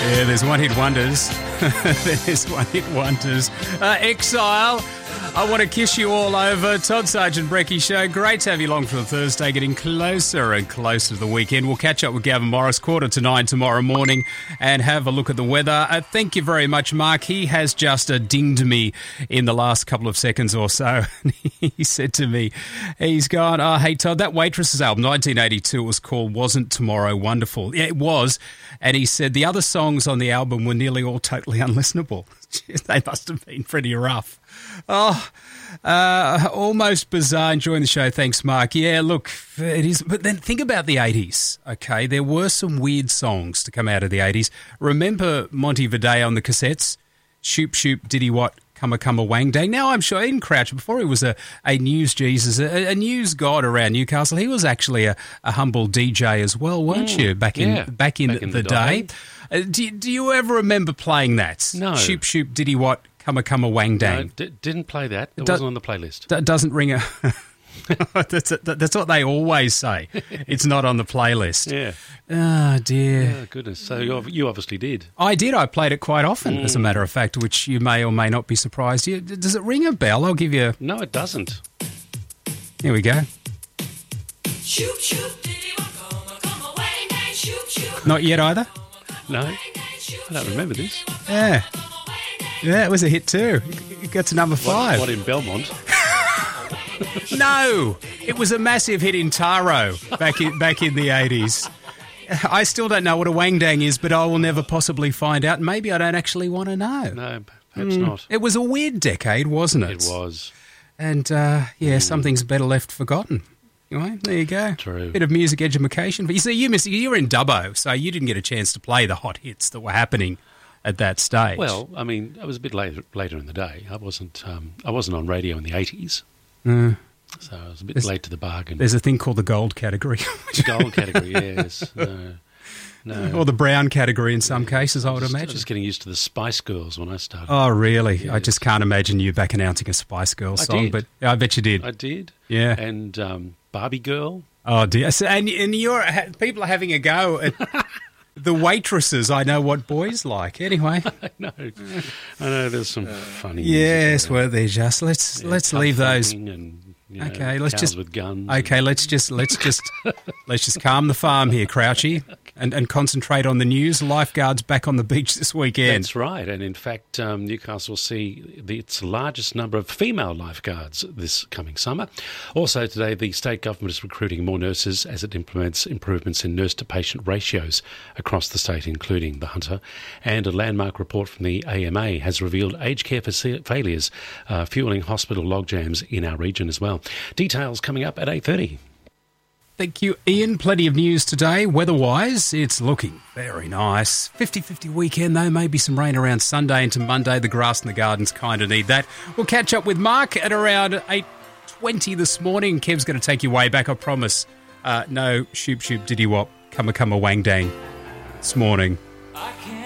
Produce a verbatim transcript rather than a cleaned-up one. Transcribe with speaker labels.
Speaker 1: Yeah, there's one-hit wonders. There's one-hit wonders. Uh, Exile, I Want to Kiss You All Over. Todd Sargent Brecky Show. Great to have you along for the Thursday, getting closer and closer to the weekend. We'll catch up with Gavin Morris quarter to nine tomorrow morning and have a look at the weather. Uh, thank you very much, Mark. He has just uh, dinged me in the last couple of seconds or so. He said to me, he's gone, oh, hey, Todd, that Waitresses album, nineteen eighty-two, was called Wasn't Tomorrow Wonderful? Yeah, it was. And he said the other songs on the album were nearly all totally unlistenable. They must have been pretty rough. Oh, uh, almost bizarre. Enjoying the show. Thanks, Mark. Yeah, look, it is. But then think about the eighties, okay? There were some weird songs to come out of the eighties. Remember Monty Viday on the cassettes? Shoop, shoop, diddy what, cumma, cumma, wang dang. Now, I'm sure in Crouch, before he was a, a news Jesus, a, a news god around Newcastle, he was actually a, a humble D J as well, weren't mm, you, back in,
Speaker 2: yeah,
Speaker 1: back in, back in the, the day? day. Uh, do, do you ever remember playing that?
Speaker 2: No.
Speaker 1: Shoop, shoop, diddy what, cumma, cumma, wang dang.
Speaker 2: No, d- didn't play that. It
Speaker 1: Do-
Speaker 2: wasn't on the playlist.
Speaker 1: D- doesn't ring a... that's, a, that's what they always say. It's not on the playlist.
Speaker 2: Yeah.
Speaker 1: Oh, dear.
Speaker 2: Oh, goodness. So you, you obviously did.
Speaker 1: I did. I played it quite often,
Speaker 2: mm.
Speaker 1: as a matter of fact, which you may or may not be surprised. You, does it ring a bell? I'll give you...
Speaker 2: No, it doesn't.
Speaker 1: Here we go.
Speaker 3: Shoop, shoop, diddy, come, come away, dang, shoop, shoop.
Speaker 1: Not yet either?
Speaker 2: No. I don't remember this.
Speaker 1: Yeah. Yeah, it was a hit too. It got to number five.
Speaker 2: What, what in Belmont?
Speaker 1: No, it was a massive hit in Taro back in back in the eighties. I still don't know what a wang dang is, but I will never possibly find out. Maybe I don't actually want to know.
Speaker 2: No, perhaps mm. not.
Speaker 1: It was a weird decade, wasn't it?
Speaker 2: It was.
Speaker 1: And, uh, yeah,
Speaker 2: mm.
Speaker 1: something's better left forgotten. Anyway, there you go.
Speaker 2: True.
Speaker 1: Bit of music education. But you see, you, miss, you were in Dubbo, so you didn't get a chance to play the hot hits that were happening at that stage.
Speaker 2: Well, I mean, I was a bit later later in the day. I wasn't um, I wasn't on radio in the eighties.
Speaker 1: Mm.
Speaker 2: So I was a bit
Speaker 1: there's,
Speaker 2: late to the bargain.
Speaker 1: There's a thing called the gold category.
Speaker 2: The gold category, yes. No, no.
Speaker 1: Or the brown category in some cases, I would
Speaker 2: just,
Speaker 1: imagine.
Speaker 2: I was just getting used to the Spice Girls when I started.
Speaker 1: Oh, really?
Speaker 2: Yes.
Speaker 1: I just can't imagine you back announcing a Spice Girls
Speaker 2: I
Speaker 1: song,
Speaker 2: did.
Speaker 1: but I bet you did.
Speaker 2: I did.
Speaker 1: Yeah.
Speaker 2: And um, Barbie Girl.
Speaker 1: Oh, dear. So, and, and you're, people are having a go at the waitresses. I know what boys like. Anyway.
Speaker 2: I know. I know there's some funny
Speaker 1: Yes, well, they're just. Let's
Speaker 2: yeah,
Speaker 1: let's leave those.
Speaker 2: And, you know,
Speaker 1: okay, let's just
Speaker 2: with guns.
Speaker 1: Okay, let's just let's just let's just calm the farm here, Crouchy, and, and concentrate on the news. Lifeguards back on the beach this weekend.
Speaker 2: That's right, and in fact, um, Newcastle will see the, its largest number of female lifeguards this coming summer. Also today, the state government is recruiting more nurses as it implements improvements in nurse-to-patient ratios across the state, including the Hunter. And a landmark report from the A M A has revealed aged care failures uh, fueling hospital logjams in our region as well. Details coming up at eight thirty.
Speaker 1: Thank you, Ian. Plenty of news today. Weather-wise, it's looking very nice. fifty-fifty weekend, though. Maybe some rain around Sunday into Monday. The grass and the gardens kind of need that. We'll catch up with Mark at around eight twenty this morning. Kev's going to take you way back, I promise. Uh, no shoop shoop diddy wop, cumma cumma wang dang this morning.
Speaker 3: I can't